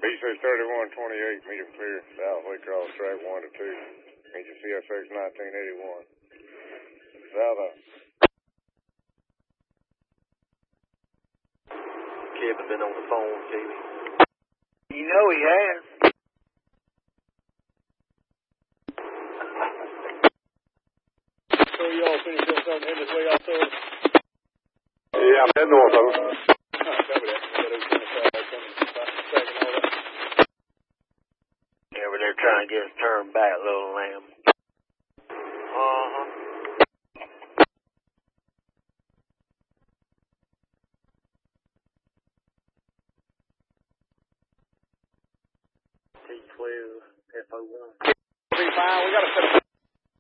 BC 3128, medium clear, southway cross track 1 to 2. Engine CFX 1981. South. Kevin been on the phone, Jamie. You know he has. So y'all finish up something in this way also? Yeah, I'm heading north of them. Yeah, but they're trying to get us turned back a little, Lane.